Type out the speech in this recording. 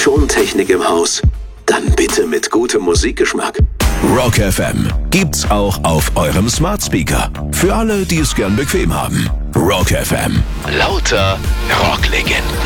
Tontechnik im Haus? Dann bitte mit gutem Musikgeschmack. Rock FM gibt's auch auf eurem Smart Speaker. Für alle, die es gern bequem haben. Rock FM. Lauter Rocklegenden.